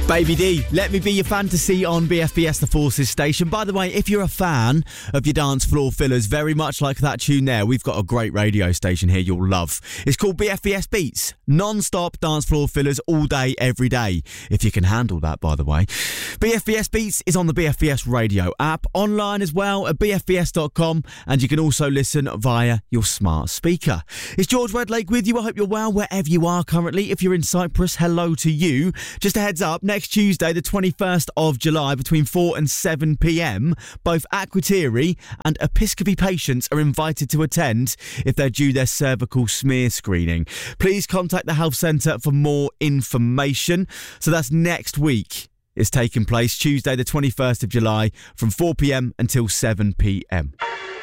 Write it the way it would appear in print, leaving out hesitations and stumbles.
Baby D, Let Me Be Your Fantasy on BFBS The Forces station. By the way, if you're a fan of your dance floor fillers, very much like that tune there, we've got a great radio station here you'll love. It's called BFBS Beats. Non-stop dance floor fillers all day, every day. If you can handle that, by the way. BFBS Beats is on the BFBS radio app, online as well at bfbs.com, and you can also listen via your smart speaker. It's George Redlake with you. I hope you're well wherever you are currently. If you're in Cyprus, hello to you. Just a heads up, next Tuesday, the 21st of July, between 4 and 7 p.m, both Aquatiri and Episcopi patients are invited to attend if they're due their cervical smear screening. Please contact the health centre for more information. So that's next week. It's taking place Tuesday, the 21st of July, from 4 p.m. until 7 p.m.